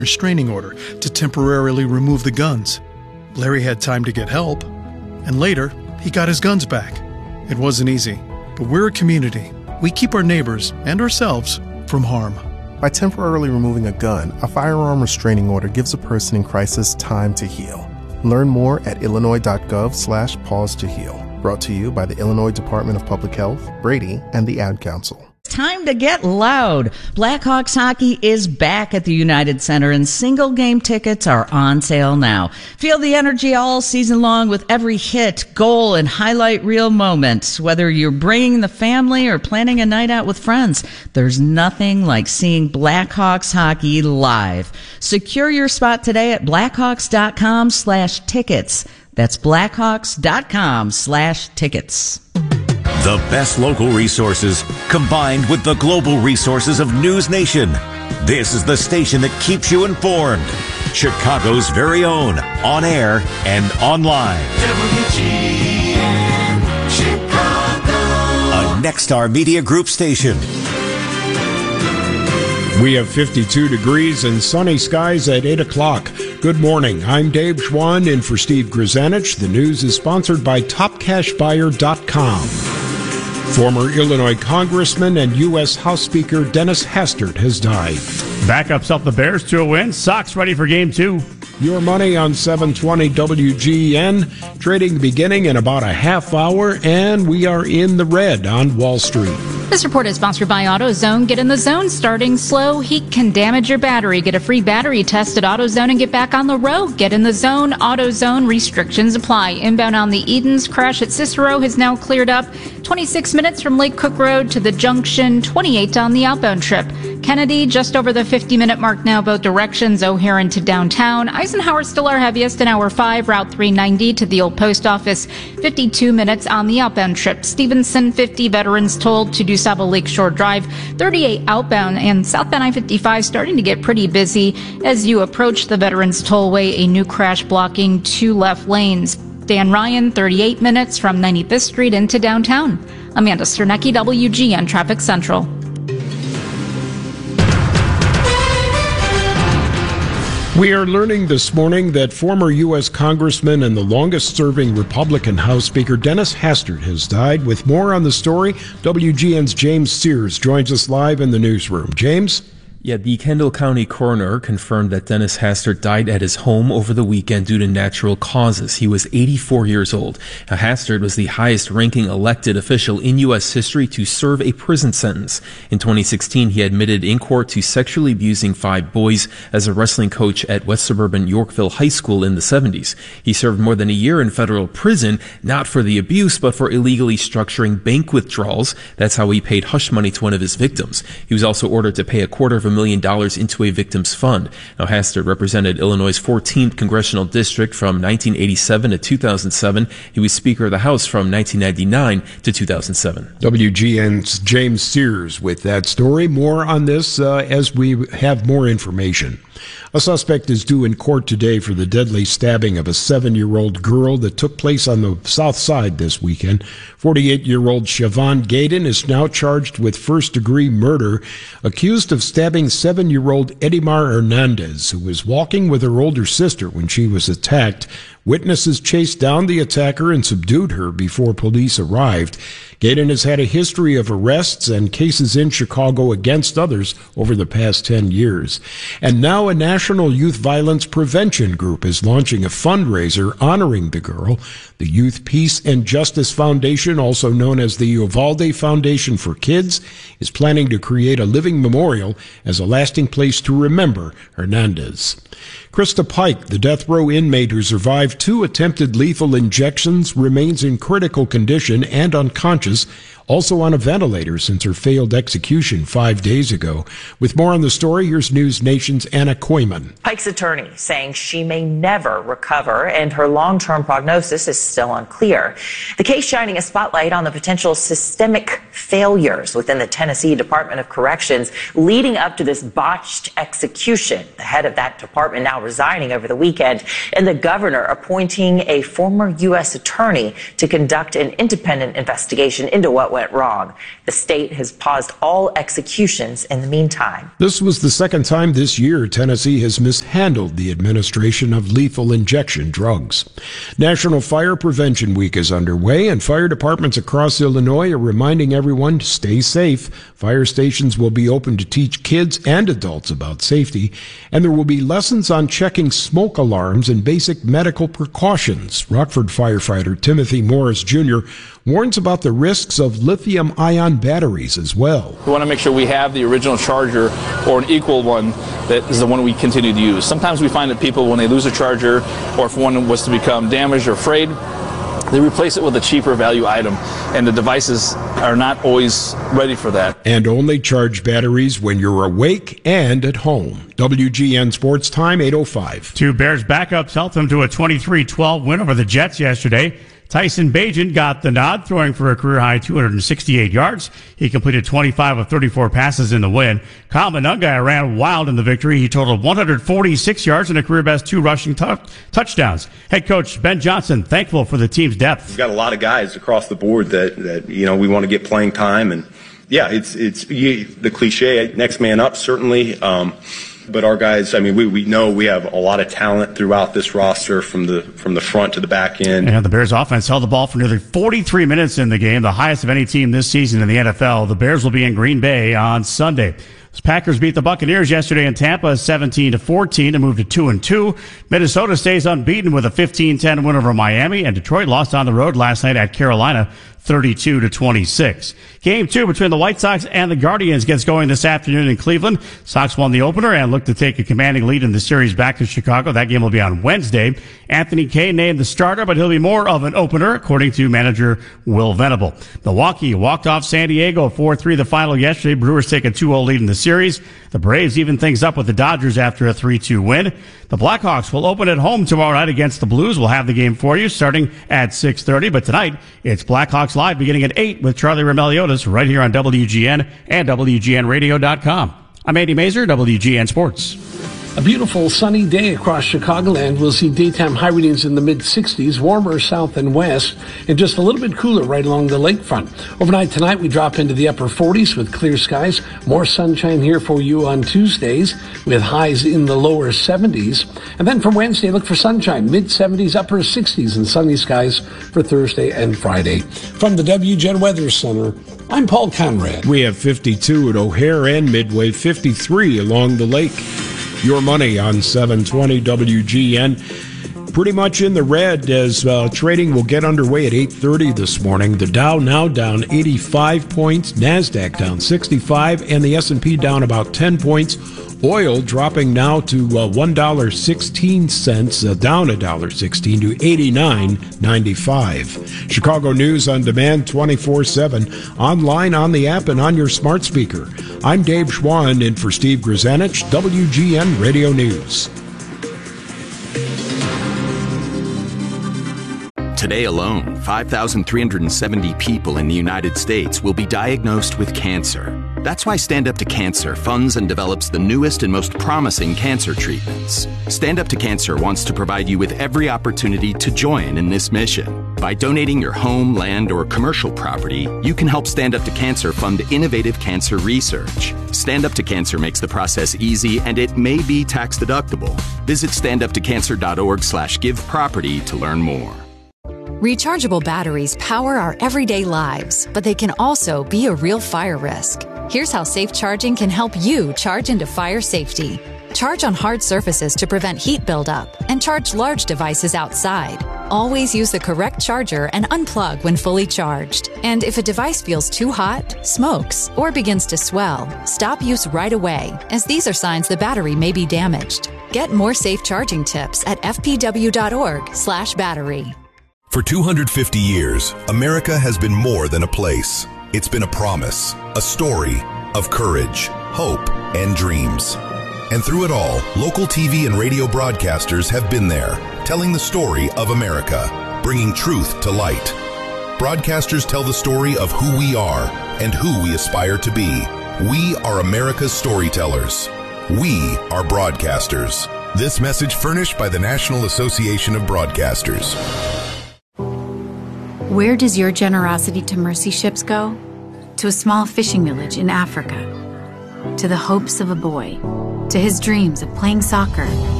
restraining order to temporarily remove the guns. Larry had time to get help, and later, he got his guns back. It wasn't easy, but we're a community. We keep our neighbors and ourselves from harm. By temporarily removing a gun, a firearm restraining order gives a person in crisis time to heal. Learn more at illinois.gov/pause to heal. Brought to you by the Illinois Department of Public Health, Brady, and the Ad Council. Time to get loud. Blackhawks hockey is back at the United Center, and single game tickets are on sale now. Feel the energy all season long with every hit, goal, and highlight reel moment. Whether you're bringing the family or planning a night out with friends, there's nothing like seeing Blackhawks hockey live. Secure your spot today at blackhawks.com/tickets. That's blackhawks.com/tickets. The best local resources combined with the global resources of News Nation. This is the station that keeps you informed. Chicago's very own, on air and online. WGN Chicago. A Nexstar Media Group station. We have 52 degrees and sunny skies at 8 o'clock. Good morning. I'm Dave Schwann in for Steve Grzanich. The news is sponsored by TopCashBuyer.com. Former Illinois Congressman and U.S. House Speaker Dennis Hastert has died. Backups help the Bears to a win. Sox ready for Game 2. Your money on 720 WGN. Trading beginning in about a half hour, and we are in the red on Wall Street. This report is sponsored by AutoZone. Get in the zone. Starting slow, heat can damage your battery. Get a free battery test at AutoZone and get back on the road. Get in the zone. AutoZone. Restrictions apply. Inbound on the Edens. Crash at Cicero has now cleared up. 26 minutes from Lake Cook Road to the junction. 28 on the outbound trip. Kennedy, just over the 50-minute mark now, both directions. O'Hare to downtown. Eisenhower still our heaviest in hour 5. Route 390 to the old post office. 52 minutes on the outbound trip. Stevenson, 50 veterans told to DuSable Lakeshore Drive. 38 outbound, and southbound I-55 starting to get pretty busy as you approach the Veterans Tollway. A new crash blocking 2 left lanes. Dan Ryan, 38 minutes from 95th Street into downtown. Amanda Sternecki, WGN Traffic Central. We are learning this morning that former U.S. Congressman and the longest-serving Republican House Speaker Dennis Hastert has died. With more on the story, WGN's James Sears joins us live in the newsroom. James? Yeah, the Kendall County coroner confirmed that Dennis Hastert died at his home over the weekend due to natural causes. He was 84 years old. Now, Hastert was the highest-ranking elected official in U.S. history to serve a prison sentence. In 2016, he admitted in court to sexually abusing 5 boys as a wrestling coach at West Suburban Yorkville High School in the 70s. He served more than a year in federal prison, not for the abuse, but for illegally structuring bank withdrawals. That's how he paid hush money to one of his victims. He was also ordered to pay $250,000 into a victim's fund. Now, Hastert represented Illinois' 14th congressional district from 1987 to 2007. He was Speaker of the House from 1999 to 2007. WGN's James Sears with that story. More on this as we have more information. A suspect is due in court today for the deadly stabbing of a 7-year-old girl that took place on the south side this weekend. 48-year-old Siobhan Gaydon is now charged with first-degree murder, accused of stabbing 7-year-old Edimar Hernandez, who was walking with her older sister when she was attacked. Witnesses chased down the attacker and subdued her before police arrived. Gaydon has had a history of arrests and cases in Chicago against others over the past 10 years. And now a National Youth Violence Prevention Group is launching a fundraiser honoring the girl. The Youth Peace and Justice Foundation, also known as the Uvalde Foundation for Kids, is planning to create a living memorial as a lasting place to remember Hernandez. Krista Pike, the death row inmate who survived 2 attempted lethal injections, remains in critical condition and unconscious, also on a ventilator since her failed execution 5 days ago. With more on the story, here's News Nation's Anna Koyman. Pike's attorney saying she may never recover and her long-term prognosis is still unclear. The case shining a spotlight on the potential systemic failures within the Tennessee Department of Corrections leading up to this botched execution. The head of that department now resigning over the weekend, and the governor appointing a former U.S. attorney to conduct an independent investigation into what went went wrong. The state has paused all executions in the meantime. This was the second time this year Tennessee has mishandled the administration of lethal injection drugs. National Fire Prevention Week is underway, and fire departments across Illinois are reminding everyone to stay safe. Fire stations will be open to teach kids and adults about safety, and there will be lessons on checking smoke alarms and basic medical precautions. Rockford firefighter Timothy Morris Jr. warns about the risks of lithium-ion batteries as well. We want to make sure we have the original charger or an equal one that is the one we continue to use. Sometimes we find that people, when they lose a charger or if one was to become damaged or frayed, they replace it with a cheaper value item, and the devices are not always ready for that. And only charge batteries when you're awake and at home. WGN Sports Time, 8:05. 2 Bears backups helped them to a 23-12 win over the Jets yesterday. Tyson Bagent got the nod, throwing for a career-high 268 yards. He completed 25 of 34 passes in the win. Kyle Monangai ran wild in the victory. He totaled 146 yards and a career-best 2 rushing touchdowns. Head coach Ben Johnson thankful for the team's depth. We've got a lot of guys across the board that we want to get playing time, and yeah, it's the cliche, next man up certainly. But our guys, we know we have a lot of talent throughout this roster from the front to the back end. And the Bears offense held the ball for nearly 43 minutes in the game, the highest of any team this season in the NFL. The Bears will be in Green Bay on Sunday. The Packers beat the Buccaneers yesterday in Tampa 17-14 to move to 2-2. Minnesota stays unbeaten with a 15-10 win over Miami, and Detroit lost on the road last night at Carolina 32-26. Game 2 between the White Sox and the Guardians gets going this afternoon in Cleveland. Sox won the opener and look to take a commanding lead in the series back to Chicago. That game will be on Wednesday. Anthony Kay named the starter, but he'll be more of an opener, according to manager Will Venable. Milwaukee walked off San Diego 4-3 the final yesterday. Brewers take a 2-0 lead in the series. The Braves even things up with the Dodgers after a 3-2 win. The Blackhawks will open at home tomorrow night against the Blues. We'll have the game for you starting at 6:30, but tonight it's Blackhawks Live beginning at 8 with Charlie Remeliotis right here on WGN and WGNradio.com. I'm Andy Mazer, WGN Sports. A beautiful sunny day across Chicagoland. We'll see daytime high readings in the mid-60s, warmer south and west, and just a little bit cooler right along the lakefront. Overnight tonight, we drop into the upper 40s with clear skies. More sunshine here for you on Tuesdays with highs in the lower 70s. And then for Wednesday, look for sunshine, mid-70s, upper 60s, and sunny skies for Thursday and Friday. From the WGN Weather Center, I'm Paul Conrad. We have 52 at O'Hare and Midway, 53 along the lake. Your money on 720 WGN. Pretty much in the red as trading will get underway at 8:30 this morning. The Dow now down 85 points, NASDAQ down 65, and the S&P down about 10 points. Oil dropping now to $1.16, down $1.16 to $89.95. Chicago News on demand 24/7, online, on the app, and on your smart speaker. I'm Dave Schwann in for Steve Grzanich, WGN Radio News. Today alone, 5,370 people in the United States will be diagnosed with cancer. That's why Stand Up to Cancer funds and develops the newest and most promising cancer treatments. Stand Up to Cancer wants to provide you with every opportunity to join in this mission. By donating your home, land, or commercial property, you can help Stand Up to Cancer fund innovative cancer research. Stand Up to Cancer makes the process easy, and it may be tax deductible. Visit standuptocancer.org/giveproperty to learn more. Rechargeable batteries power our everyday lives, but they can also be a real fire risk. Here's how safe charging can help you charge into fire safety. Charge on hard surfaces to prevent heat buildup, and charge large devices outside. Always use the correct charger and unplug when fully charged. And if a device feels too hot, smokes, or begins to swell, stop use right away, as these are signs the battery may be damaged. Get more safe charging tips at fpw.org/battery. For 250 years, America has been more than a place. It's been a promise, a story of courage, hope, and dreams. And through it all, local TV and radio broadcasters have been there, telling the story of America, bringing truth to light. Broadcasters tell the story of who we are and who we aspire to be. We are America's storytellers. We are broadcasters. This message furnished by the National Association of Broadcasters. Where does your generosity to Mercy Ships go? to a small fishing village in Africa, to the hopes of a boy, to his dreams of playing soccer